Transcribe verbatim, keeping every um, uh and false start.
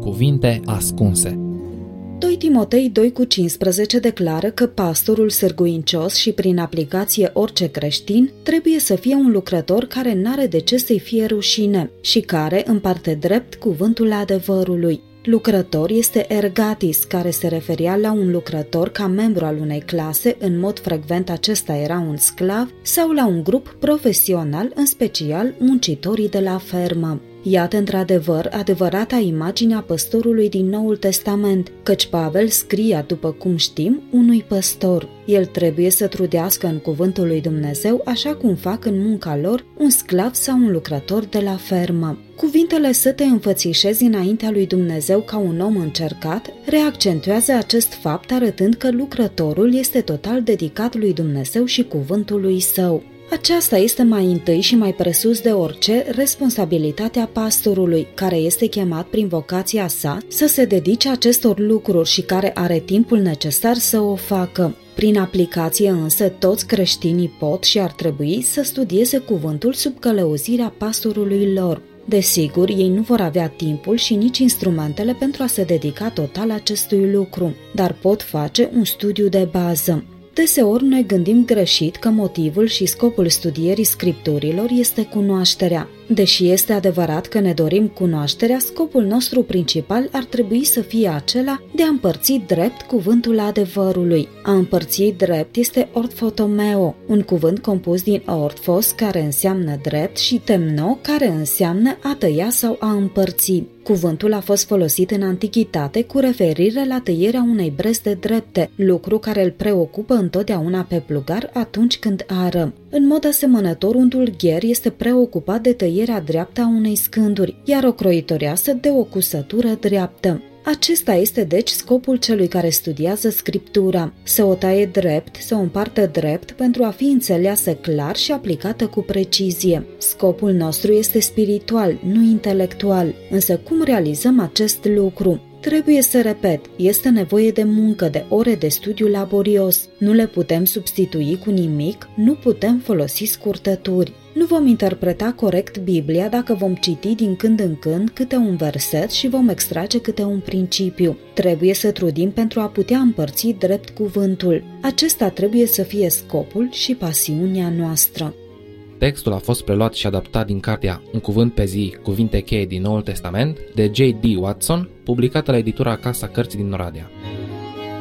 Cuvinte ascunse. doi Timotei doi cu cincisprezece declară că pastorul sârguincios și prin aplicație orice creștin trebuie să fie un lucrător care n-are de ce să-i fie rușine și care împarte drept cuvântul adevărului. Lucrător este ergatis, care se referea la un lucrător ca membru al unei clase, în mod frecvent acesta era un sclav, sau la un grup profesional, în special muncitorii de la fermă. Iată într-adevăr adevărata imagine a păstorului din Noul Testament, căci Pavel scria, după cum știm, unui păstor. El trebuie să trudească în cuvântul lui Dumnezeu așa cum fac în munca lor un sclav sau un lucrător de la fermă. Cuvintele să te înfățișezi înaintea lui Dumnezeu ca un om încercat reaccentuează acest fapt arătând că lucrătorul este total dedicat lui Dumnezeu și cuvântului său. Aceasta este mai întâi și mai presus de orice responsabilitatea pastorului, care este chemat prin vocația sa să se dedice acestor lucruri și care are timpul necesar să o facă. Prin aplicație însă toți creștinii pot și ar trebui să studieze cuvântul sub călăuzirea pastorului lor. Desigur, ei nu vor avea timpul și nici instrumentele pentru a se dedica total acestui lucru, dar pot face un studiu de bază. Deseori noi gândim greșit că motivul și scopul studierii scripturilor este cunoașterea. Deși este adevărat că ne dorim cunoașterea, scopul nostru principal ar trebui să fie acela de a împărți drept cuvântul adevărului. A împărți drept este orthotomeo, un cuvânt compus din orthos, care înseamnă drept, și temno, care înseamnă a tăia sau a împărți. Cuvântul a fost folosit în antichitate cu referire la tăierea unei breste drepte, lucru care îl preocupă întotdeauna pe plugar atunci când ară. În mod asemănător, un dulgher este preocupat de tăierea dreaptă a unei scânduri, iar o croitoreasă de o cusătură dreaptă. Acesta este deci scopul celui care studiază Scriptura, să o taie drept, să o împartă drept pentru a fi înțeleasă clar și aplicată cu precizie. Scopul nostru este spiritual, nu intelectual, însă cum realizăm acest lucru? Trebuie să repet, este nevoie de muncă, de ore de studiu laborios. Nu le putem substitui cu nimic, nu putem folosi scurtături. Nu vom interpreta corect Biblia dacă vom citi din când în când câte un verset și vom extrage câte un principiu. Trebuie să trudim pentru a putea împărți drept cuvântul. Acesta trebuie să fie scopul și pasiunea noastră. Textul a fost preluat și adaptat din cartea Un cuvânt pe zi, cuvinte cheie din Noul Testament, de J D Watson, publicată la editura Casa Cărții din Oradea.